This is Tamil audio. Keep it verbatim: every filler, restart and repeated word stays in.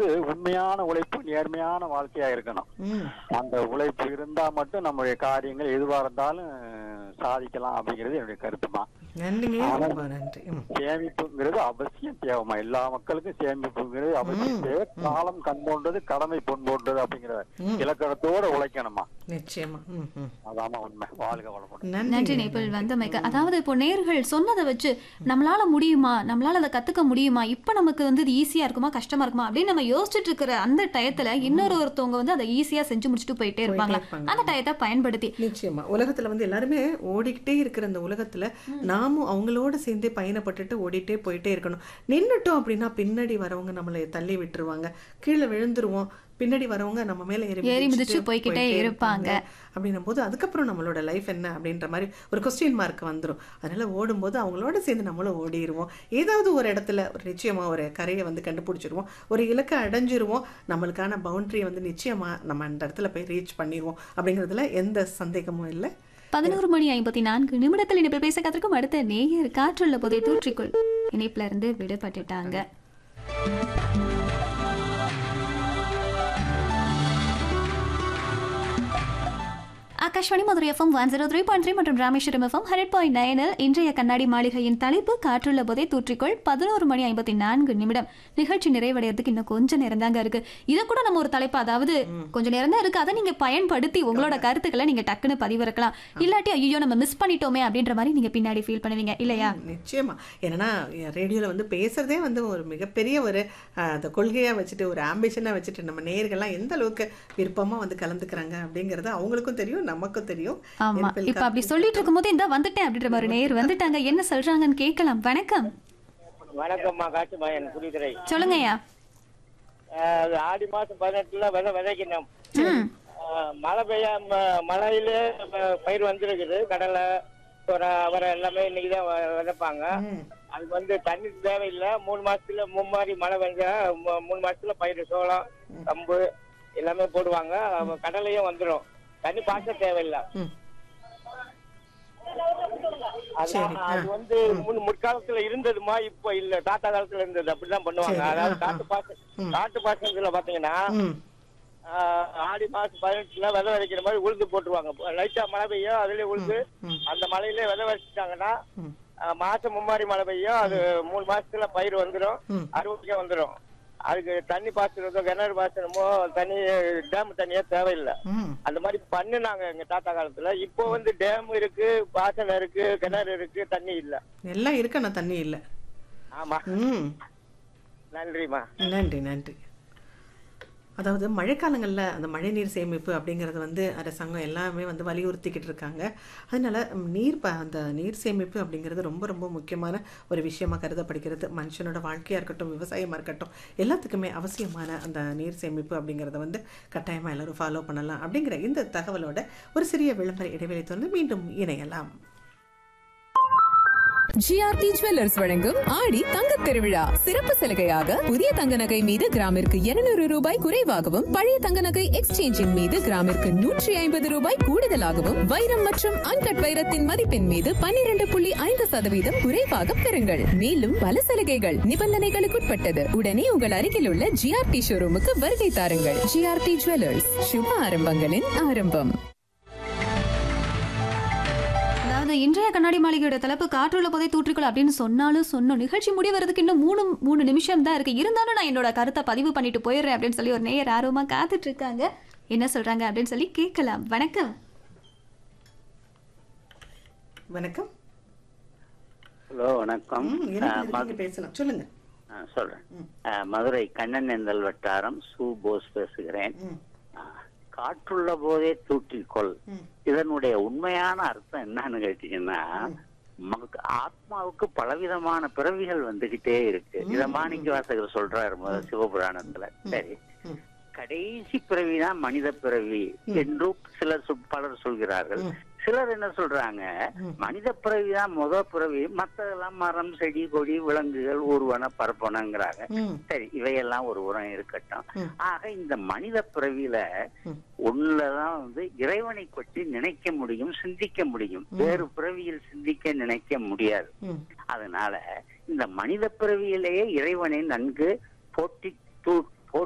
உண்மையான உழைப்பு, நேர்மையான வாழ்க்கையா இருக்கணும். அந்த உழைப்பு இருந்தா மட்டும் நம்மளுடைய காரியங்கள் எதுவா இருந்தாலும் சாதிக்கலாம் அப்படிங்கிறது என்னுடைய கருத்துமா. சேமிப்புங்கிறது அவசியம் தேவைமா. எல்லா மக்களுக்கும் சேமிப்புங்கிறது அவசியம் தேவை. காலம் கண் போன்றது, கடமை பொன் போன்றது அப்படிங்கிற இலக்கணத்தோட உழைக்கணுமா. நிச்சயமா. அதாமா உண்மை. வாழ்க வளமுடன். நன்றி நேபிள் வந்தமைக்க. அதாவது இப்போ நேர்கள் சொன்னதை வச்சு நம்மளால முடியுமா, நம்மளால அதை கத்துக்க முடியுமா, இப்ப நமக்கு வந்து இது ஈஸியா இருக்குமா கஷ்டமா இருக்குமா அப்படின்னு நம்ம யோசிச்சுட்டு இருக்கிற அந்த டயத்துல இன்னொரு ஒருத்தவங்க வந்து அதை ஈஸியா செஞ்சு முடிச்சுட்டு போயிட்டே இருப்பாங்க. அந்த டயத்தை பயன்படுத்தி நிச்சயமா உலகத்துல வந்து எல்லாருமே ஓடிக்கிட்டே இருக்கிற அந்த உலகத்துல நாமும் அவங்களோட சேர்ந்தே பயணப்பட்டுட்டு ஓடிட்டே போயிட்டே இருக்கணும். நின்னுட்டோம் அப்படின்னா பின்னாடி வரவங்க நம்மளை தள்ளி விட்டுருவாங்க, கீழே விழுந்துருவோம், பின்னாடி வரவங்க நம்ம மேல ஏறி மிதிச்சு போய்கிட்டே இருப்பாங்க. அப்படின்னும் போது அதுக்கப்புறம் நம்மளோட லைஃப் என்ன அப்படின்ற மாதிரி ஒரு கொஸ்டின் மார்க் வந்துடும். அதனால ஓடும்போது அவங்களோட சேர்ந்து நம்மளும் ஓடிடுவோம். ஏதாவது ஒரு இடத்துல ஒரு நிச்சயமா ஒரு கரையை வந்து கண்டுபிடிச்சிருவோம், ஒரு இலக்கை அடைஞ்சிருவோம், நம்மளுக்கான பவுண்டரியை வந்து நிச்சயமா நம்ம அந்த இடத்துல போய் ரீச் பண்ணிடுவோம். அப்படிங்கிறதுல எந்த சந்தேகமும் இல்லை. பதினோரு மணி ஐம்பத்தி நான்கு நிமிடத்தில் இணைப்பில் பேச கத்திருக்கும் அடுத்த நேயர் காற்றுள்ள போதை தூற்றிக்குள் இணைப்புல இருந்து விடுபட்டுட்டாங்க. Akashvani Madurai FM one zero three point three மற்றும் ராமேஸ்வரம் எஃப்எம் ஹண்ட்ரட் பாயிண்ட் நைனில் இன்றைய கண்ணாடி மாளிகையின் தலைப்பு காற்றுள்ள போதே தூற்றிக்கொள். பதினோரு மணி ஐம்பத்தி நான்கு நிமிடம். நிகழ்ச்சி நிறைவடைறதுக்கு இன்னும் கொஞ்சம் நேரம் தாங்க இருக்கு. இதை கூட நம்ம ஒரு தலைப்பு, அதாவது கொஞ்சம் நேரம் தான் இருக்கு, அதை நீங்க பயன்படுத்தி உங்களோட கருத்துக்களை நீங்க டக்குன்னு பதிவிறக்கலாம். இல்லாட்டி ஐயோ நம்ம மிஸ் பண்ணிட்டோமே அப்படின்ற மாதிரி நீங்க பின்னாடி ஃபீல் பண்ணுவீங்க இல்லையா? நிச்சயமா. ஏன்னா ரேடியோல வந்து பேசுறதே வந்து ஒரு மிகப்பெரிய ஒரு அந்த கொள்கையா வச்சுட்டு ஒரு ஆம்பிஷனா வச்சுட்டு நம்ம நேயர்கள்லாம் எந்த அளவுக்கு விருப்பமா வந்து கலந்துக்கிறாங்க அப்படிங்கறது அவங்களுக்கும் தெரியும், நமக்கும் தெரியும். ஆமா, இப்ப அப்படி சொல்லிட்டு இருக்கும்போது இந்த வந்துட்டேன் அப்படின்ற மாதிரி நேயர் வந்துட்டாங்க. என்ன சொல்றாங்கன்னு கேட்கலாம். வணக்கம். வணக்கம்மா, காட்டுமா என் குடிதுரை. சொல்லுங்கய்யா. ஆடி மாசம் பதினெட்டுல விதை விதைக்கணும். மழை பெய்ய மழையில பயிர் வந்துருக்குது. கடலை அவரை எல்லாமே இன்னைக்குதான் விதைப்பாங்க. அதுக்கு வந்து தண்ணி தேவையில்லை. மூணு மாசத்துல மும்மாரி மழை பெஞ்சா மூணு மாசத்துல பயிர் சோளம் கம்பு எல்லாமே போடுவாங்க. கடலையும் வந்துடும். தண்ணி பாய்ச்ச தேவையில்லை. அது வந்து முற்காலத்துல இருந்ததுமா, இப்ப இல்ல. தாத்தா காலத்துல இருந்தது. அப்படிதான் பண்ணுவாங்க. அதாவது காட்டு பாசம் காட்டு பாசனத்துல பாத்தீங்கன்னா ஆடி மாசம் பதினெட்டுல விதை விதைக்கிற மாதிரி உழுது போட்டுருவாங்க. லைட்டா மழை பெய்யும், அதுலயே உழுது அந்த மழையிலே விதை விதைச்சிட்டாங்கன்னா மாசம் மும்மாரி மழை பெய்யும். அது மூணு மாசத்துல பயிர் வந்துடும், அறுவடைக்கே வந்துடும். அதுக்கு தண்ணி பாய்ச்சறதோ கிணறு பாய்ச்சணுமோ தண்ணி டேம் தண்ணியே தேவையில்லை. அந்த மாதிரி பண்ணுனாங்க எங்க தாத்தா காலத்துல. இப்போ வந்து டேம் இருக்கு, பாசனம் இருக்கு, கிணறு இருக்கு, தண்ணி இல்ல. எல்லாம் இருக்கு, ஆனா தண்ணி இல்ல. ஆமா. நன்றிமா. நன்றி நன்றி. அதாவது மழைக்காலங்களில் அந்த மழைநீர் சேமிப்பு அப்படிங்கிறது வந்து அரசாங்கம் எல்லாமே வந்து வலியுறுத்திக்கிட்டு இருக்காங்க. அதனால நீர் ப அந்த நீர் சேமிப்பு அப்படிங்கிறது ரொம்ப ரொம்ப முக்கியமான ஒரு விஷயமாக கருதப்படுகிறது. மனுஷனோட வாழ்க்கையாக இருக்கட்டும், விவசாயமாக இருக்கட்டும், எல்லாத்துக்குமே அவசியமான அந்த நீர் சேமிப்பு அப்படிங்கிறத வந்து கட்டாயமாக எல்லோரும் ஃபாலோ பண்ணலாம். அப்படிங்கிற இந்த தகவலோட ஒரு சிறிய விளம்பர இடைவெளி தொடர்ந்து மீண்டும் இணையலாம். ஜிஆர்டி ஜுவல்லர்ஸ் வழங்கும் ஆடி தங்கத் திருவிழா சிறப்பு சலுகையாக புதிய தங்க நகை மீது கிராமிற்கு இருநூறு ரூபாய் குறைவாகவும், பழைய தங்க நகை எக்ஸ்சேஞ்சின் மீது கிராமிற்கு நூற்றி ஐம்பது ரூபாய் கூடுதலாகவும், வைரம் மற்றும் அன்கட் வைரத்தின் மதிப்பின் மீது பன்னிரண்டு புள்ளி ஐந்து சதவீதம் குறைவாக பெறுங்கள். மேலும் பல சலுகைகள் நிபந்தனைகளுக்குட்பட்டது. உடனே உங்கள் அருகில் உள்ள ஜிஆர்டி ஷோரூமுக்கு வருகை தாருங்கள். ஜிஆர்டி ஜுவல்லர்ஸ், சுப ஆரம்பங்களின் ஆரம்பம். இன்றைய கண்ணாடி மாளிகையோட தலைப்பு காற்றுள்ள போதை தூற்றிக்கொள் அப்படின்னு சொன்னாலும் சொன்னோம். நிகழ்ச்சி முடிவறதுக்கு இன்னும் மூணு மூணு நிமிஷம் தான் இருக்கு. இருந்தாலும் நான் என்னோட கருத்தை பதிவு பண்ணிட்டு போயிடுறேன் அப்படின்னு சொல்லி ஒரு நேயர் ஆர்வமா காத்துட்டு இருக்காங்க. என்ன சொல்றாங்க அப்படின்னு சொல்லி கேட்கலாம். வணக்கம். வணக்கம். ஹலோ வணக்கம். பேசலாம், சொல்லுங்க. சொல்றேன். மதுரை கண்ணனேந்தல் வட்டாரம் சு போஸ் பேசுகிறேன். காற்றுள்ள போதே தூற்றிக்கொள், இதனுடைய உண்மையான அர்த்தம் என்னன்னு கேட்டீங்கன்னா, ஆத்மாவுக்கு பலவிதமான பிறவிகள் வந்துகிட்டே இருக்கு. இத மாணிக்க வாசகர் சொல்றாரு முதல் சிவபுராணத்துல. சரி, கடைசி பிறவிதான் மனித பிறவி என்று சிலர் பலர் சொல்கிறார்கள். சிலர் என்ன சொல்றாங்க, மனித பிறவிதான் முத பிறவி, மத்ததெல்லாம் மரம் செடி கொடி விலங்குகள் ஊர்வன பரப்பனங்கிறாங்க. சரி, இவையெல்லாம் ஒரு உரம் இருக்கட்டும். ஆக இந்த மனித பிறவியில ஒண்ணுலதான் வந்து இறைவனை பற்றி நினைக்க முடியும், சிந்திக்க முடியும். வேறு பிறவியில் சிந்திக்க நினைக்க முடியாது. அதனால இந்த மனித பிறவியிலேயே இறைவனை நன்கு போட்டி